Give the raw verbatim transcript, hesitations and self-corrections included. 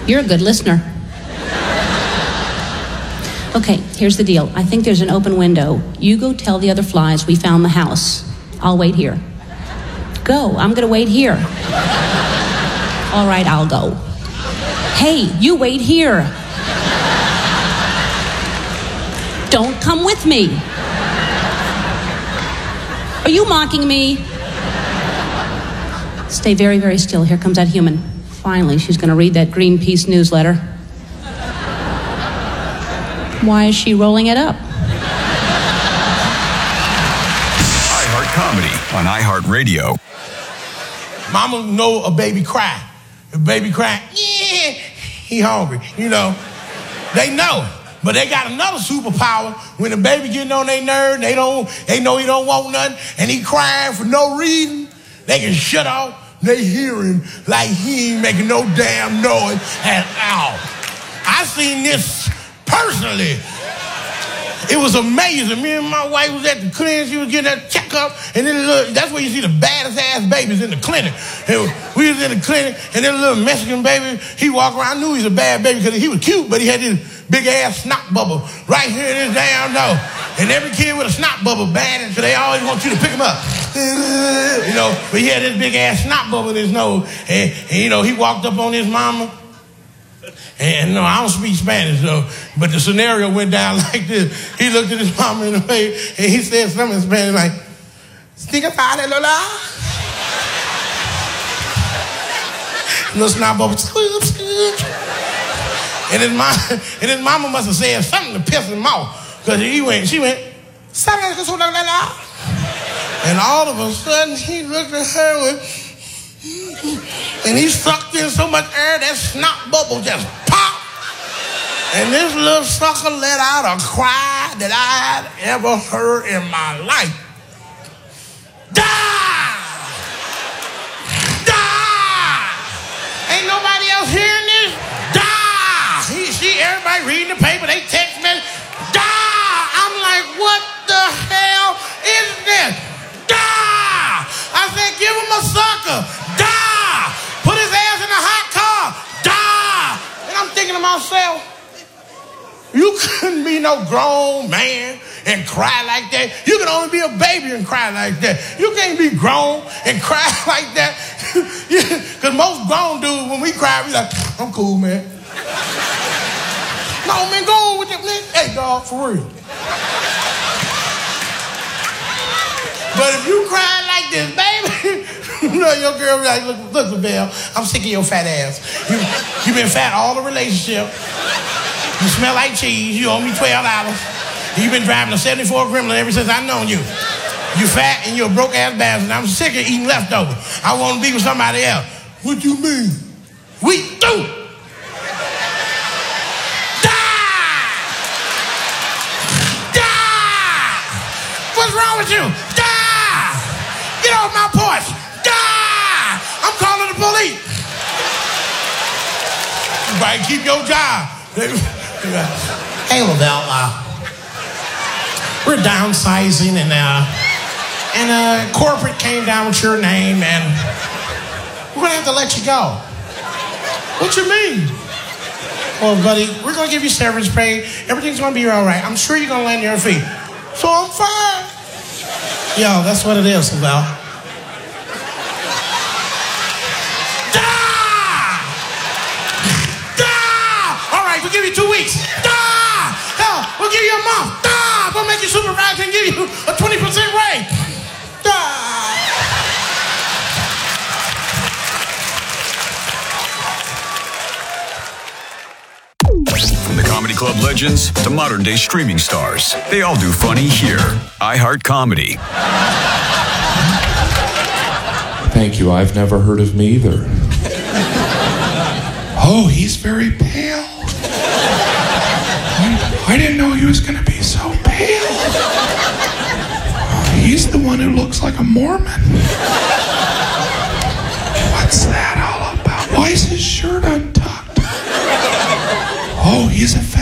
You're a good listener. Okay, here's the deal. I think there's an open window. You go tell the other flies we found the house. I'll wait here. Go, I'm gonna wait here. All right, I'll go. Hey, you wait here. Don't come with me. Are you mocking me? Stay very, very still. Here comes that human. Finally, she's gonna read that Greenpeace newsletter. Why is she rolling it up? iHeart Comedy on iHeartRadio. Mama know a baby cry. If baby cry, yeah, he hungry. You know, they know it. But they got another superpower. When the baby getting on their nerve, they don't, they know he don't want nothing, and he crying for no reason. They can shut off their hearing like he ain't making no damn noise at all. I seen this personally. It was amazing. Me and my wife was at the clinic. She was getting that checkup. And then little, that's where you see the baddest ass babies in the clinic. And we was in the clinic, and then a little Mexican baby, he walked around. I knew he was a bad baby because he was cute, but he had this big ass snot bubble right here in his damn nose. And every kid with a snot bubble bad, so they always want you to pick him up. You know, but he had this big ass snot bubble in his nose. And, and you know, he walked up on his mama. And no, I don't speak Spanish, though. But the scenario went down like this. He looked at his mama in the way, and he said something in Spanish like, "Stiga padre Lola." Little snot bubble. And his mom, and his mama must have said something to piss him off, because he went, she went, and all of a sudden he looked at her with. And he sucked in so much air that snot bubble just popped. And this little sucker let out a cry that I had ever heard in my life. Die! Die! Ain't nobody else hearing this? Die! He, she, everybody reading the paper, they text me, die! I'm like, what the hell is this? Die! I said, give him a sucker. Die! Put his ass in a hot car. Die! And I'm thinking to myself, you couldn't be no grown man and cry like that. You can only be a baby and cry like that. You can't be grown and cry like that. Because most grown dudes, when we cry, we like, I'm cool, man. No, man, go on with it, man. Hey, dog, for real. But if you cry like this, baby, you know your girl be like, look, look, LaBelle, I'm sick of your fat ass. You, you been fat all the relationship. You smell like cheese. You owe me twelve dollars. You've been driving a seventy-four Gremlin ever since I known you. You fat and you're a broke ass bastard. I'm sick of eating leftovers. I want to be with somebody else. What you mean? We do. Die! Die! What's wrong with you? Die! Get off my porch. Die! I'm calling the police. You better keep your job. Hey, LaBelle, uh, we're downsizing, and uh, and uh, corporate came down with your name, and we're gonna have to let you go. What you mean? Well, buddy, we're gonna give you severance pay. Everything's gonna be all right. I'm sure you're gonna land on your feet. So I'm fine. Yo, that's what it is, LaBelle. We'll give you two weeks. Die! Hell, we'll give you a month. Die! We'll make you supervisor and give you a twenty percent raise. Die! From the Comedy Club legends to modern day streaming stars, they all do funny here. iHeart Comedy. Thank you. I've never heard of me either. Oh, he's very pale. I didn't know he was going to be so pale. He's the one who looks like a Mormon. What's that all about? Why is his shirt untucked? Oh, he's a